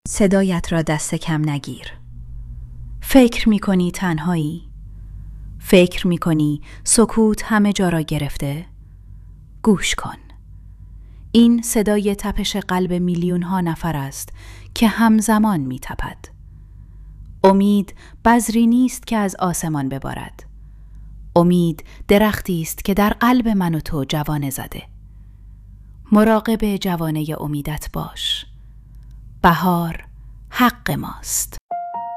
صدایت را دست کم نگیر. فکر می کنی تنهایی؟ فکر می کنی سکوت همه جا را گرفته؟ گوش کن. این صدای تپش قلب میلیون ها نفر است که همزمان می تپد. امید بذری نیست که از آسمان ببارد. امید درختی است که در قلب من و تو جوانه زده. مراقب جوانه امیدت باش. بهار حق ماست.